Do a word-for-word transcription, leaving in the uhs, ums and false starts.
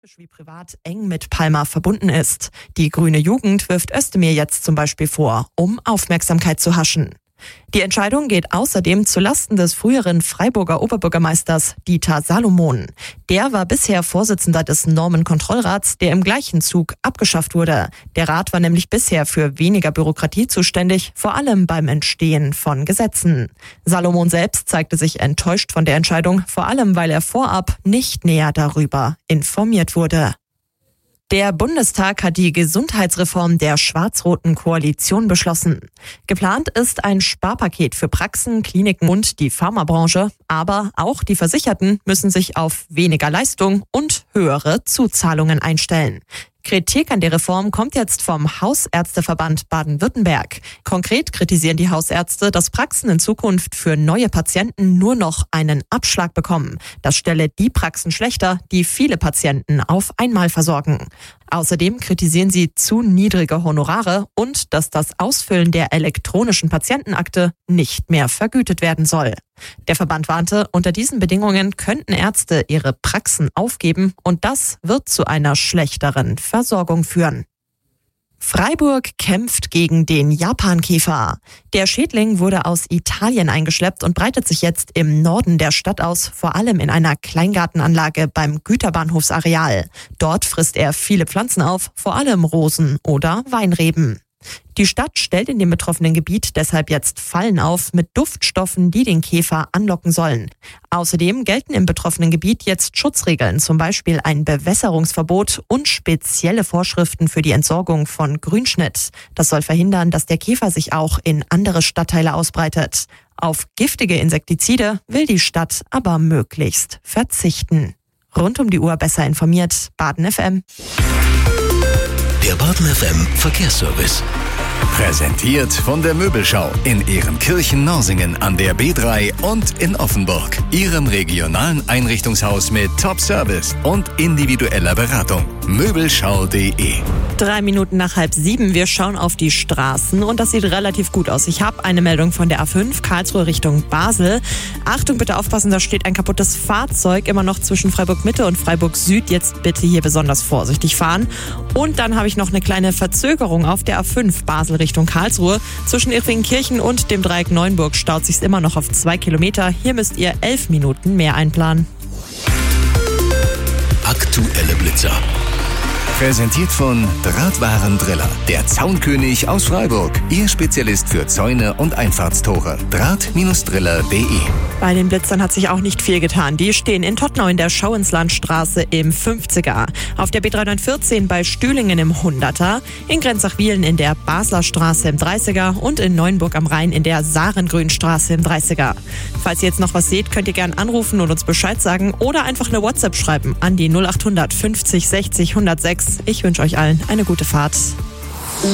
wie privat eng mit Palma verbunden ist. Die grüne Jugend wirft Özdemir jetzt zum Beispiel vor, um Aufmerksamkeit zu haschen. Die Entscheidung geht außerdem zulasten des früheren Freiburger Oberbürgermeisters Dieter Salomon. Der war bisher Vorsitzender des Normenkontrollrats, der im gleichen Zug abgeschafft wurde. Der Rat war nämlich bisher für weniger Bürokratie zuständig, vor allem beim Entstehen von Gesetzen. Salomon selbst zeigte sich enttäuscht von der Entscheidung, vor allem weil er vorab nicht näher darüber informiert wurde. Der Bundestag hat die Gesundheitsreform der schwarz-roten Koalition beschlossen. Geplant ist ein Sparpaket für Praxen, Kliniken und die Pharmabranche, aber auch die Versicherten müssen sich auf weniger Leistung und höhere Zuzahlungen einstellen. Kritik an der Reform kommt jetzt vom Hausärzteverband Baden-Württemberg. Konkret kritisieren die Hausärzte, dass Praxen in Zukunft für neue Patienten nur noch einen Abschlag bekommen. Das stelle die Praxen schlechter, die viele Patienten auf einmal versorgen. Außerdem kritisieren sie zu niedrige Honorare und dass das Ausfüllen der elektronischen Patientenakte nicht mehr vergütet werden soll. Der Verband warnte, unter diesen Bedingungen könnten Ärzte ihre Praxen aufgeben und das wird zu einer schlechteren Versorgung führen. Freiburg kämpft gegen den Japankäfer. Der Schädling wurde aus Italien eingeschleppt und breitet sich jetzt im Norden der Stadt aus, vor allem in einer Kleingartenanlage beim Güterbahnhofsareal. Dort frisst er viele Pflanzen auf, vor allem Rosen oder Weinreben. Die Stadt stellt in dem betroffenen Gebiet deshalb jetzt Fallen auf mit Duftstoffen, die den Käfer anlocken sollen. Außerdem gelten im betroffenen Gebiet jetzt Schutzregeln, zum Beispiel ein Bewässerungsverbot und spezielle Vorschriften für die Entsorgung von Grünschnitt. Das soll verhindern, dass der Käfer sich auch in andere Stadtteile ausbreitet. Auf giftige Insektizide will die Stadt aber möglichst verzichten. Rund um die Uhr besser informiert, Baden F M. Der Baden F M Verkehrsservice. Präsentiert von der Möbelschau in Ehrenkirchen-Norsingen an der B drei und in Offenburg. Ihrem regionalen Einrichtungshaus mit Top-Service und individueller Beratung. Möbelschau punkt de. Drei Minuten nach halb sieben. Wir schauen auf die Straßen und das sieht relativ gut aus. Ich habe eine Meldung von der A fünf, Karlsruhe Richtung Basel. Achtung, bitte aufpassen, da steht ein kaputtes Fahrzeug immer noch zwischen Freiburg-Mitte und Freiburg-Süd. Jetzt bitte hier besonders vorsichtig fahren. Und dann habe ich noch eine kleine Verzögerung auf der A fünf, Basel Richtung Karlsruhe. Zwischen Irvingkirchen und dem Dreieck Neuenburg staut sich's immer noch auf zwei Kilometer. Hier müsst ihr elf Minuten mehr einplanen. Aktuelle Blitzer. Präsentiert von Drahtwarendriller, der Zaunkönig aus Freiburg. Ihr Spezialist für Zäune und Einfahrtstore. Draht Driller punkt de. Bei den Blitzern hat sich auch nicht viel getan. Die stehen in Tottnau in der Schauinslandstraße im fünfziger, auf der B dreihundertvierzehn bei Stühlingen im hunderter, in Grenzach-Wiehlen in der Basler Straße im dreißiger und in Neuenburg am Rhein in der Sarengrünstraße im dreißiger. Falls ihr jetzt noch was seht, könnt ihr gerne anrufen und uns Bescheid sagen oder einfach eine WhatsApp schreiben an die null acht hundert fünfzig sechzig hundertsechs. Ich wünsche euch allen eine gute Fahrt.